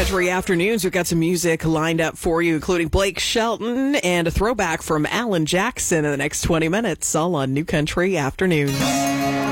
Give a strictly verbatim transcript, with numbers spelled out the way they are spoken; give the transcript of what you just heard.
Country Afternoons. We've got some music lined up for you, including Blake Shelton and a throwback from Alan Jackson in the next twenty minutes, all on New Country Afternoons.